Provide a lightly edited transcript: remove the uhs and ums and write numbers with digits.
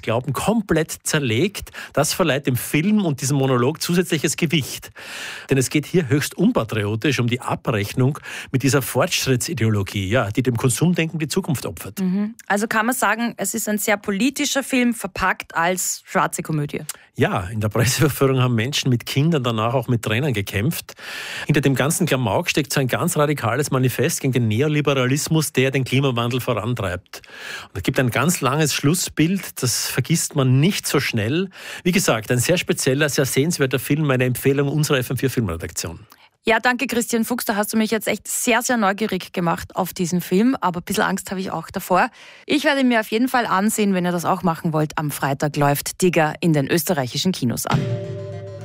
das Glauben komplett zerlegt. Das verleiht dem Film und diesem Monolog zusätzliches Gewicht. Denn es geht hier höchst unpatriotisch um die Abrechnung mit dieser Fortschrittsideologie, ja, die dem Konsumdenken die Zukunft opfert. Also kann man sagen, es ist ein sehr politischer Film, verpackt als schwarze Komödie. Ja, in der Presseverführung haben Menschen mit Kindern danach auch mit Tränen gekämpft. Hinter dem ganzen Klamauk steckt so ein ganz radikales Manifest gegen den Neoliberalismus, der den Klimawandel vorantreibt. Und es gibt ein ganz langes Schlussbild, das vergisst man nicht so schnell. Wie gesagt, ein sehr spezieller, sehr sehenswerter Film, eine Empfehlung unserer FM4 Filmredaktion. Ja, danke Christian Fuchs, da hast du mich jetzt echt sehr, sehr neugierig gemacht auf diesen Film, aber ein bisschen Angst habe ich auch davor. Ich werde ihn mir auf jeden Fall ansehen, wenn ihr das auch machen wollt. Am Freitag läuft Digger in den österreichischen Kinos an.